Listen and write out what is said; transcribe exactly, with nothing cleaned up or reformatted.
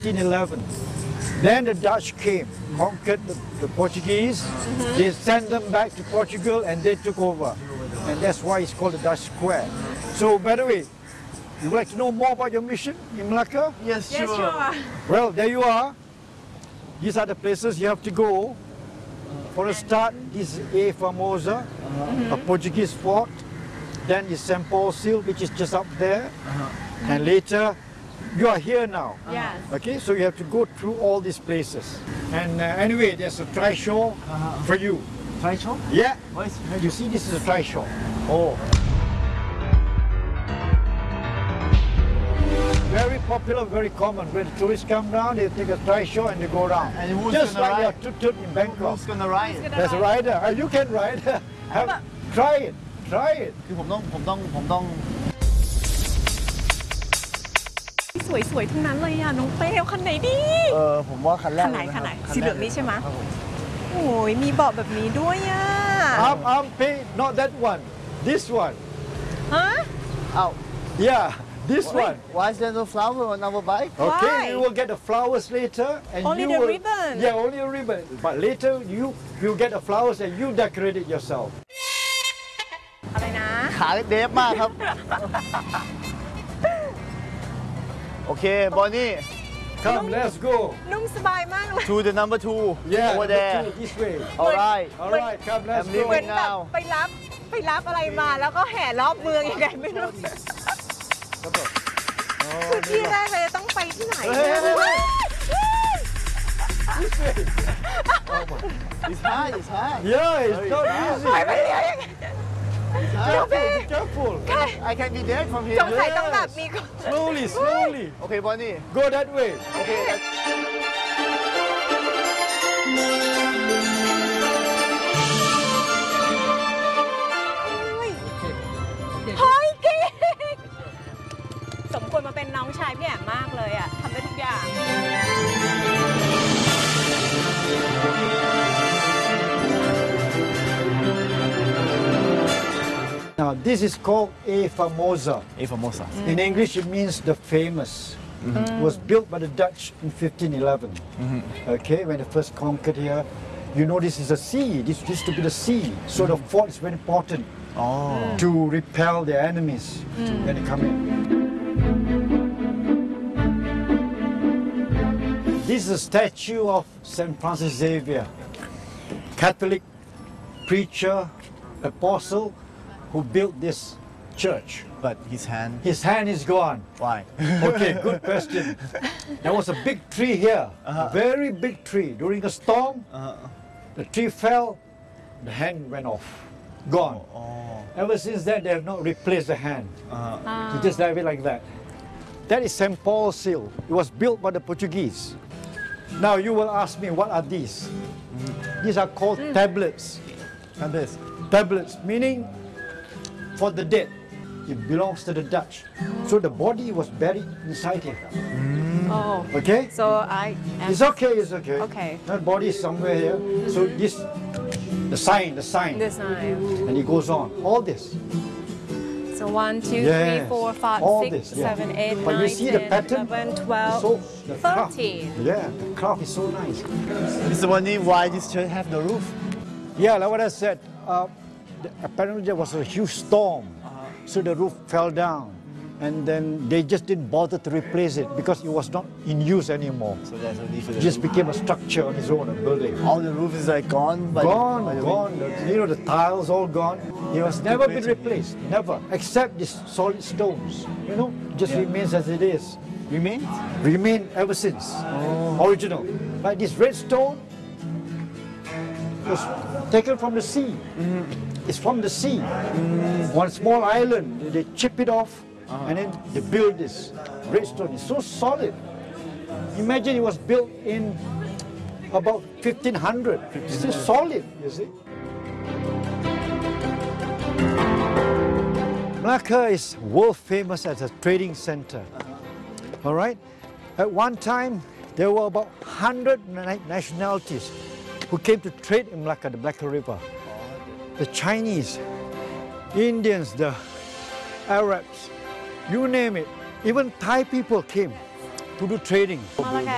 fifteen eleven. Then the Dutch came, conquered the, the Portuguese. Mm-hmm. They sent them back to Portugal and they took over. And that's why it's called the Dutch Square. So, by the way, you would like to know more about your mission in Malacca? Yes, Yes, sure. sure. Well, there you are. These are the places you have to go. For a start, this is A Famosa, mm-hmm. a Portuguese fort. Then is Saint Paul's Hill, which is just up there. Uh-huh. And later, you are here now. Yes. Okay, so you have to go through all these places. And uh, anyway, there's a trishaw uh-huh. for you. Trishaw? Yeah. What is You see, this is a trishaw. Oh. Very popular, very common. When the tourists come down, they take a trishaw and they go around. And who's Just gonna like ride? your tut-tut in Bangkok. Who's gonna ride? Who's gonna There's a rider. Uh, you can ride. Have, try it. Try it. คือผมต้องผมต้องผมต้องสวยๆทั้งนั้นเลยอ่ะน้องเป้เอาคันไหนดีเออผมว่าคันแรกคันไหนเลยะคันไหนรับสีเหลืองนี่ใช่ไหมครับผมโอ้ยมีเบาะแบบนี้ด้วยอ่ะ I'm, I'm pay, not that one. This one. ฮะอ้าว Yeah, this one. Why is there no flower on our bike? Okay, Why? you will get the flowers later, and Only you the will, ribbon. Yeah, only a ribbon. But later you you get the flowers and you decorate it yourself. อะไรนะขาเล็กเดฟมากครับ โอเคบอนนี่ Come, let's go. นุ่มสบายมากเลย to the number two Yeah, over number there two, this way. alright All right, come, let's I'm go. leaving เหมือนแบบไปรับไปรับอะไรมาแล้วก็แห่รอบเมืองยังไงไม่รู้คือที่แรกเลยต้องไปที่ไหนเฮ้ยเฮ้ยเฮ้ยเฮ้ย This way. it's hard it's hard Yeah, it's not easy. ไปไม่ได้ยังไง Careful, be careful. I can be dead from here สงสัยต้องแบบมีคน Slowly, slowly. โอเคบอนนี่ Go that way. โอเคเฮ้ยเก่งสมควรมาเป็นน้องชายพี่แอมมากเลยอ่ะทำได้ทุกอย่าง Now, this is called A Famosa. A Famosa In English, it means the famous. Mm-hmm. It was built by the Dutch in fifteen eleven. Mm-hmm. Okay, when they first conquered here. You know, this is a sea. This used to be the sea. So the fort is very important oh. to repel their enemies mm. when they come in. This is a statue of Saint Francis Xavier, Catholic preacher, apostle, who built this church. But his hand His hand is gone. why Okay, good question. There was a big tree here, Uh-huh. a very big tree. During a storm, uh, the tree fell, the hand went off, gone. oh. Ever since then, they have not replaced the hand. Uh, Ah. You just leave it like that. That is Saint Paul's Hill. It was built by the Portuguese. Now you will ask me, what are these? Mm. These are called mm. tablets. Tablets. Tablets, meaning for the dead. It belongs to the Dutch. So the body was buried inside here. Oh. Okay? So I am It's okay, it's okay. Okay. That body is somewhere here. So this, the sign, the sign. this time. And it goes on. All this. So one, two, Yes. three, four, five, All six, this, yeah. seven, eight, But you nine, see the ten, pattern? eleven, twelve, So the craft, thirteen. yeah, the craft is so nice. Mister Bonnie, why this church have the roof? Yeah, like what I said, uh, the, apparently there was a huge storm, so the roof fell down, and then they just didn't bother to replace it because it was not in use anymore. So that's only for the It just roof. became a structure on its own, a building. All the roof is like gone. By Gone, the, by the gone. wind. The- you know, the tiles all gone. It has never been replaced, never, except these solid stones. You know, just Yeah. remains as it is. Remains? Remain ever since, Oh. original. Like this red stone was taken from the sea. It's from the sea. One small island, they chip it off, and then they build this red stone. It's so solid. Imagine it was built in about fifteen hundred. It's still solid, you see. Malacca is world famous as a trading center. All right. At one time, there were about one hundred na- nationalities who came to trade in Malacca, the Malacca River. The Chinese, Indians, the Arabs, you name it. Even Thai people came to do trading. Malacca